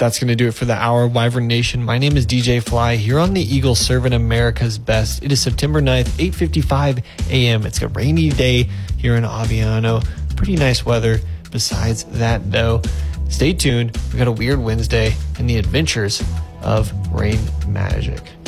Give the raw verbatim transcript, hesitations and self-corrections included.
That's going to do it for the hour, Wyvern Nation. My name is D J Fly here on the Eagle serving America's best. It is September ninth, eight fifty-five a.m. It's a rainy day here in Aviano. Pretty nice weather besides that, though. Stay tuned. We got a weird Wednesday and the adventures of Rain Magic.